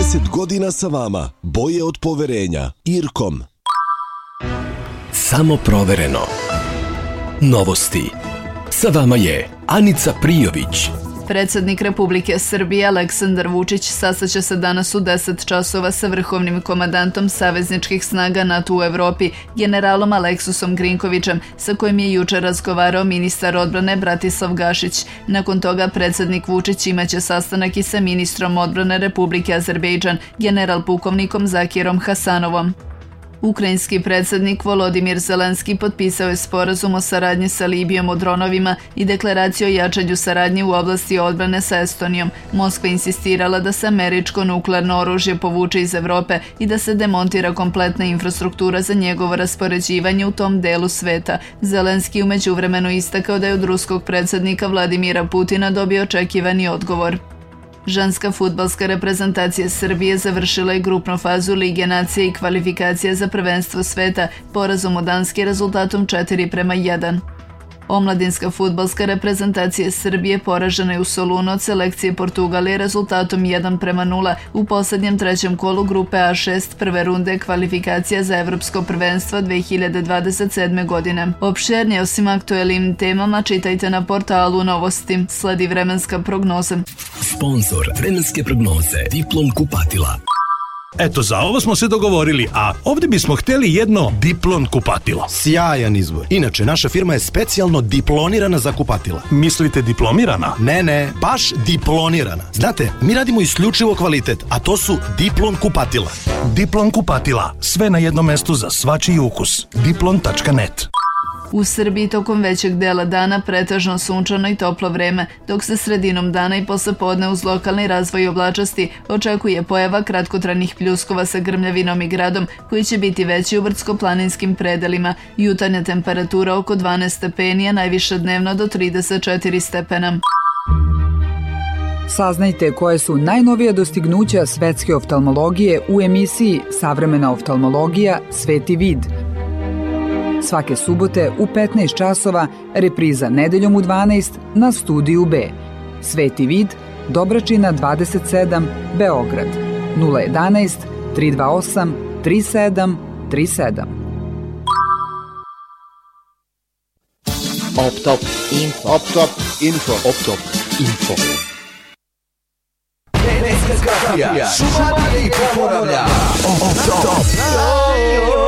30 godina sa vama. Boje od poverenja. Irkom. Samo provereno. Novosti. Sa vama je Anica Prijović. Predsjednik Republike Srbije Aleksandar Vučić sastaće se danas u 10 časova sa vrhovnim komandantom savezničkih snaga NATO u Evropi, generalom Aleksusom Grinkovićem, sa kojim je jučer razgovarao ministar odbrane Bratislav Gašić. Nakon toga predsjednik Vučić imaće sastanak i sa ministrom odbrane Republike Azerbejdžan, general pukovnikom Zakirom Hasanovom. Ukrajinski predsjednik Volodimir Zelenski potpisao je sporazum o saradnji sa Libijom o dronovima i deklaraciju o jačanju saradnje u oblasti odbrane sa Estonijom. Moskva insistirala da se američko nuklearno oružje povuče iz Evrope i da se demontira kompletna infrastruktura za njegovo raspoređivanje u tom delu sveta. Zelenski u međuvremenu istakao da je od ruskog predsjednika Vladimira Putina dobio očekivani odgovor. Ženska fudbalska reprezentacija Srbije završila je grupnu fazu Lige nacije i kvalifikacija za prvenstvo sveta porazom od Danske rezultatom 4:1. Omladinska fudbalska reprezentacija Srbije poražena je u Solunu od selekcije Portugalije rezultatom 1:0 u posljednjem trećem kolu grupe A6 prve runde kvalifikacija za Evropsko prvenstvo 2027. godine. Opširnije osim aktuelnim temama čitajte na portalu Novosti. Sledi vremenska prognoza. Sponzor vremenske prognoze Diplom kupatila. Eto, za ovo smo se dogovorili, a ovdje bismo htjeli jedno Diplon kupatilo. Sjajan izbor. Inače, naša firma je specijalno diplonirana za kupatila. Mislite diplomirana? Ne, baš diplonirana. Znate, mi radimo isključivo kvalitet, a to su Diplon kupatila. Diplon kupatila, sve na jednom mestu za svačiji ukus. Diplon.net. U Srbiji tokom većeg dela dana pretežno sunčano i toplo vreme, dok se sredinom dana i poslepodne uz lokalni razvoj oblačnosti očekuje pojava kratkotrajnih pljuskova sa grmljavinom i gradom, koji će biti veći u brdsko-planinskim predelima. Jutarnja temperatura oko 12 stepeni, a najviše dnevno do 34 stepena. Saznajte koje su najnovija dostignuća svetske oftalmologije u emisiji Savremena oftalmologija – Sveti vid. Svake subote u 15 časova, repriza nedeljom u 12 na Studiju B. Sveti vid, Dobračina 27, Beograd, 011 328 3737. Optop info. Optop info. Optop info. Šumadija i Pomoravlja. Optop.